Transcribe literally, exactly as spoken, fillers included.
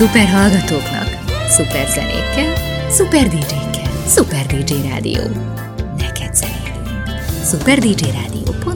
Szuper hallgatóknak, szuper zenékkel, szuper dé dzsékkel, Szuper dé dzsé Rádió. Neked zenélünk. szuper dé dzsé rádió pont hu